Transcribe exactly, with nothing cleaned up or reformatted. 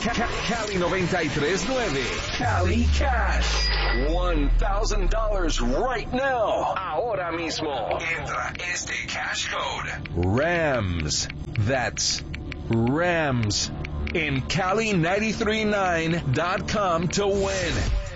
Cali noventa y tres punto nueve. Cali Cash. one thousand dollars right now. Ahora mismo. Entra este cash code. Rams. That's Rams. In Cali nine three nine dot com to win.